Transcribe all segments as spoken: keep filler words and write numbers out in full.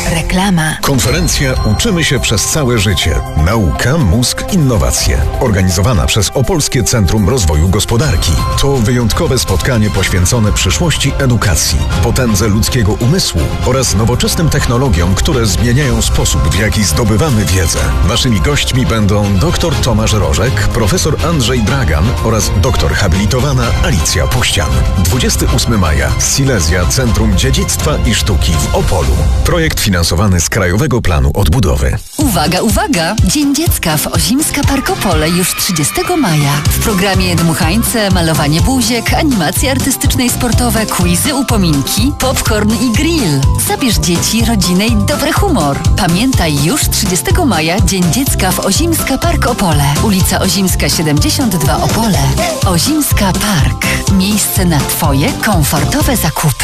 Reklama. Konferencja Uczymy się przez całe życie. Nauka, mózg, innowacje. Organizowana przez Opolskie Centrum Rozwoju Gospodarki. To wyjątkowe spotkanie poświęcone przyszłości edukacji, potędze ludzkiego umysłu oraz nowoczesnym technologiom, które zmieniają sposób, w jaki zdobywamy wiedzę. Naszymi gośćmi będą dr Tomasz Rożek, profesor Andrzej Dragan oraz doktor habilitowana Alicja Puścian. dwudziestego ósmego maja. Silesia Centrum Dziedzictwa i Sztuki w Opolu. Projekt finansowany z Krajowego Planu Odbudowy. Uwaga, uwaga! Dzień Dziecka w Ozimska Park Opole już trzydziestego maja. W programie dmuchańce, malowanie buziek, animacje artystyczne i sportowe, quizy, upominki, popcorn i grill. Zabierz dzieci, rodzinę i dobry humor. Pamiętaj, już trzydziestego maja Dzień Dziecka w Ozimska Park Opole. Ulica Ozimska siedemdziesiąt dwa Opole. Ozimska Park. Miejsce na Twoje komfortowe zakupy.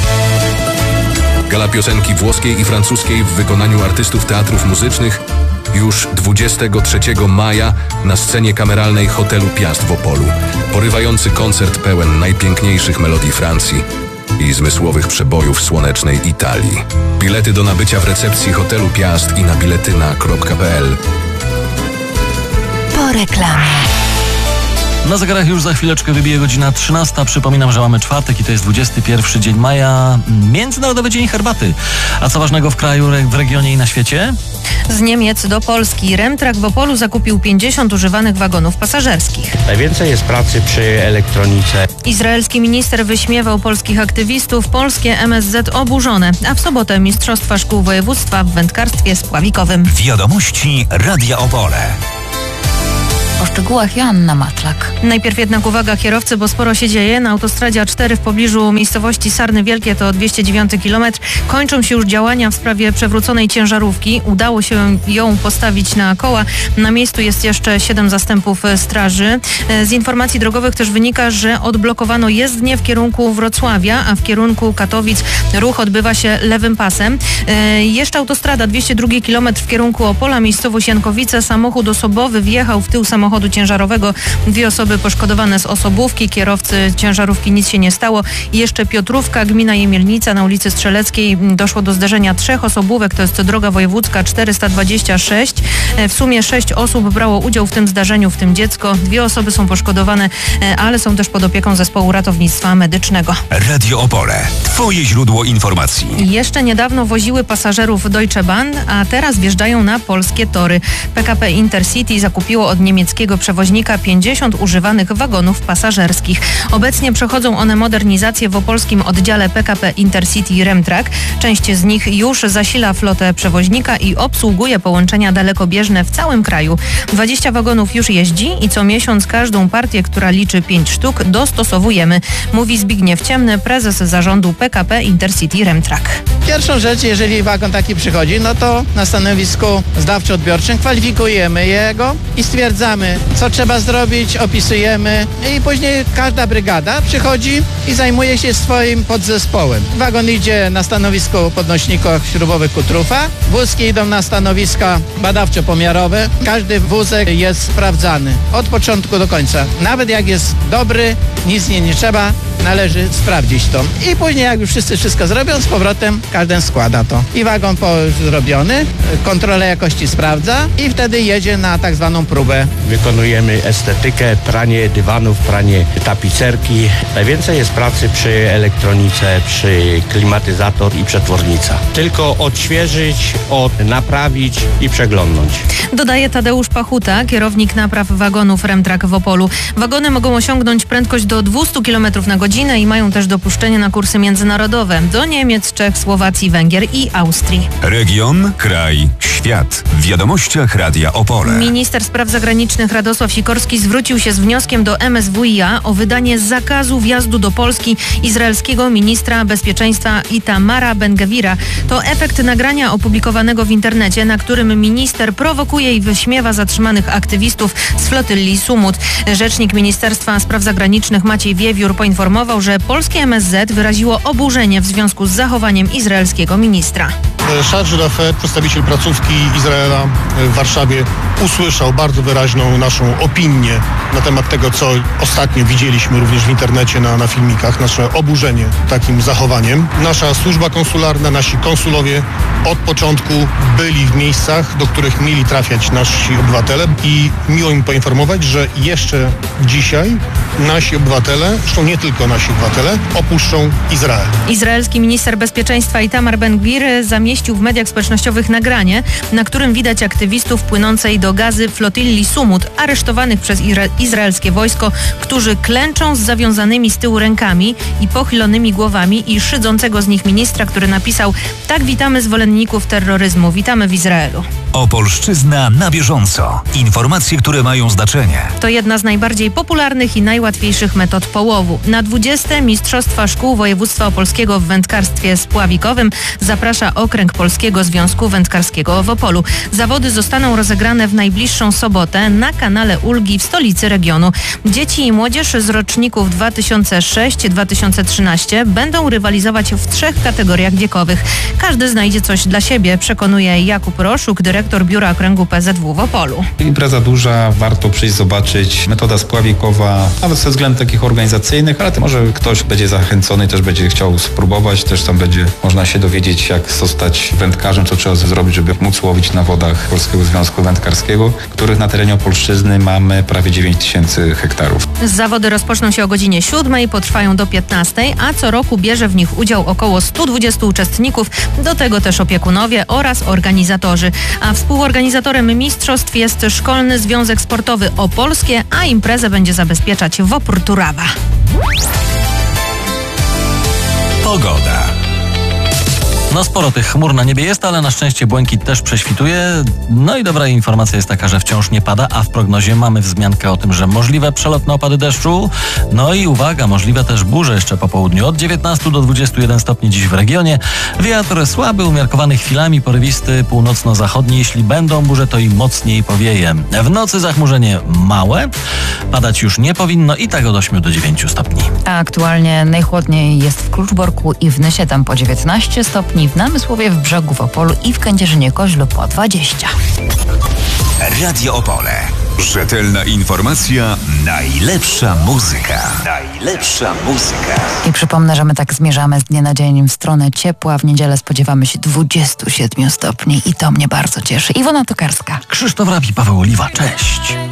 Gala piosenki włoskiej i francuskiej w wykonaniu artystów teatrów muzycznych już dwudziestego trzeciego maja na scenie kameralnej Hotelu Piast w Opolu. Porywający koncert pełen najpiękniejszych melodii Francji i zmysłowych przebojów słonecznej Italii. Bilety do nabycia w recepcji Hotelu Piast i na biletyna kropka p l. Po reklamie. Na zegarach już za chwileczkę wybije godzina trzynasta. Przypominam, że mamy czwartek i to jest dwudziesty pierwszy dzień maja, Międzynarodowy Dzień Herbaty. A co ważnego w kraju, w regionie i na świecie? Z Niemiec do Polski Remtrack w Opolu zakupił pięćdziesiąt używanych wagonów pasażerskich. Najwięcej jest pracy przy elektronice. Izraelski minister wyśmiewał polskich aktywistów, polskie M S Z oburzone, a w sobotę Mistrzostwa Szkół Województwa w wędkarstwie spławikowym. Wiadomości Radia Opole. O szczegółach Joanna Matlak. Najpierw jednak uwaga kierowcy, bo sporo się dzieje. Na autostradzie A cztery w pobliżu miejscowości Sarny Wielkie, to dwieście dziewiąty kilometr, kończą się już działania w sprawie przewróconej ciężarówki. Udało się ją postawić na koła. Na miejscu jest jeszcze siedem zastępów straży. Z informacji drogowych też wynika, że odblokowano jezdnię w kierunku Wrocławia, a w kierunku Katowic ruch odbywa się lewym pasem. Jeszcze autostrada dwieście drugi kilometr w kierunku Opola, miejscowość Jankowice. Samochód osobowy wjechał w tył samochodu ciężarowego. Dwie osoby poszkodowane z osobówki. Kierowcy ciężarówki nic się nie stało. I jeszcze Piotrówka, gmina Jemielnica, na ulicy Strzeleckiej doszło do zderzenia trzech osobówek. To jest droga wojewódzka czterysta dwadzieścia sześć. W sumie sześć osób brało udział w tym zdarzeniu, w tym dziecko. Dwie osoby są poszkodowane, ale są też pod opieką zespołu ratownictwa medycznego. Radio Opole. Twoje źródło informacji. Jeszcze niedawno woziły pasażerów Deutsche Bahn, a teraz wjeżdżają na polskie tory. P K P Intercity zakupiło od niemieckiego przewoźnika pięćdziesiąt używanych wagonów pasażerskich. Obecnie przechodzą one modernizację w opolskim oddziale P K P Intercity Remtrack. Część z nich już zasila flotę przewoźnika i obsługuje połączenia dalekobieżne w całym kraju. dwadzieścia wagonów już jeździ i co miesiąc każdą partię, która liczy pięć sztuk, dostosowujemy, mówi Zbigniew Ciemny, prezes zarządu P K P Intercity Remtrack. Pierwszą rzecz, jeżeli wagon taki przychodzi, no to na stanowisku zdawczo-odbiorczym kwalifikujemy jego i stwierdzamy, co trzeba zrobić, opisujemy i później każda brygada przychodzi i zajmuje się swoim podzespołem. Wagon idzie na stanowisko podnośników śrubowych Kutrufa, wózki idą na stanowiska badawczo-pomiarowe. Każdy wózek jest sprawdzany od początku do końca. Nawet jak jest dobry, nic nie, nie trzeba, należy sprawdzić to. I później jak już wszyscy wszystko zrobią, z powrotem każdy składa to. I wagon po zrobiony, kontrolę jakości sprawdza i wtedy jedzie na tak zwaną próbę. Wykonujemy estetykę, pranie dywanów, pranie tapicerki. Najwięcej jest pracy przy elektronice, przy klimatyzator i przetwornica. Tylko odświeżyć, od, naprawić i przeglądnąć. Dodaje Tadeusz Pachuta, kierownik napraw wagonów Remtrack w Opolu. Wagony mogą osiągnąć prędkość do dwieście kilometrów na godzinę i mają też dopuszczenie na kursy międzynarodowe do Niemiec, Czech, Słowacji, Węgier i Austrii. Region, kraj, świat. W wiadomościach Radia Opole. Minister spraw zagranicznych Radosław Sikorski zwrócił się z wnioskiem do M S W i A o wydanie zakazu wjazdu do Polski izraelskiego ministra bezpieczeństwa Itamara Ben-Gvira. To efekt nagrania opublikowanego w internecie, na którym minister prowokuje i wyśmiewa zatrzymanych aktywistów z flotylli Sumut. Rzecznik Ministerstwa Spraw Zagranicznych Maciej Wiewiór poinformował, że polskie M S Z wyraziło oburzenie w związku z zachowaniem izraelskiego ministra. Chargé d'affaires, przedstawiciel placówki Izraela w Warszawie, usłyszał bardzo wyraźną naszą opinię na temat tego, co ostatnio widzieliśmy również w internecie na, na filmikach, nasze oburzenie takim zachowaniem. Nasza służba konsularna, nasi konsulowie od początku byli w miejscach, do których mieli trafiać nasi obywatele i miło mi poinformować, że jeszcze dzisiaj nasi obywatele, zresztą nie tylko nasi obywatele, opuszczą Izrael. Izraelski minister bezpieczeństwa Itamar Ben-Gvir zamieścił w mediach społecznościowych nagranie, na którym widać aktywistów płynącej do Gazy flotilli Sumut, aresztowanych przez ira- izraelskie wojsko, którzy klęczą z zawiązanymi z tyłu rękami i pochylonymi głowami i szydzącego z nich ministra, który napisał: tak witamy zwolenników terroryzmu, witamy w Izraelu. Opolszczyzna na bieżąco. Informacje, które mają znaczenie. To jedna z najbardziej popularnych i najłatwiejszych metod połowu. Na dwudzieste Mistrzostwa Szkół Województwa Opolskiego w wędkarstwie spławikowym zaprasza Okręg Polskiego Związku Wędkarskiego w Opolu. Zawody zostaną rozegrane w najbliższą sobotę na kanale Ulgi w stolicy regionu. Dzieci i młodzież z roczników dwa tysiące szósty dwa tysiące trzynasty będą rywalizować w trzech kategoriach wiekowych. Każdy znajdzie coś dla siebie, przekonuje Jakub Roszuk, dyrektor Biura Okręgu P Z W w Opolu. Impreza duża, warto przyjść, zobaczyć. Metoda spławikowa, nawet ze względów takich organizacyjnych, ale to może ktoś będzie zachęcony, też będzie chciał spróbować, też tam będzie można się dowiedzieć, jak zostać wędkarzem, co trzeba zrobić, żeby móc łowić na wodach Polskiego Związku Wędkarskiego, których na terenie Opolszczyzny mamy prawie dziewięć tysięcy hektarów. Zawody rozpoczną się o godzinie siódmej, potrwają do piętnastej, a co roku bierze w nich udział około stu dwudziestu uczestników, do tego też opiekunowie oraz organizatorzy. A współorganizatorem mistrzostw jest Szkolny Związek Sportowy Opolskie, a imprezę będzie zabezpieczać Wopór Turawa. Pogoda. No sporo tych chmur na niebie jest, ale na szczęście błękit też prześwituje. No i dobra informacja jest taka, że wciąż nie pada, a w prognozie mamy wzmiankę o tym, że możliwe przelotne opady deszczu. No i uwaga, możliwe też burze jeszcze po południu. Od dziewiętnastu do dwudziestu jeden stopni dziś w regionie. Wiatr słaby, umiarkowany chwilami, porywisty, północno-zachodni. Jeśli będą burze, to i mocniej powieje. W nocy zachmurzenie małe, padać już nie powinno i tak od ośmiu do dziewięciu stopni. A aktualnie najchłodniej jest w Kluczborku i w Nysie, tam po dziewiętnaście stopni, w Namysłowie, w Brzegu, w Opolu i w Kędzierzynie-Koźlu po dwadzieścia. Radio Opole. Rzetelna informacja, najlepsza muzyka. Najlepsza muzyka. I przypomnę, że my tak zmierzamy z dnia na dzień w stronę ciepła. W niedzielę spodziewamy się dwudziestu siedmiu stopni i to mnie bardzo cieszy. Iwona Tokarska. Krzysztof Rapi, Paweł Oliwa, cześć.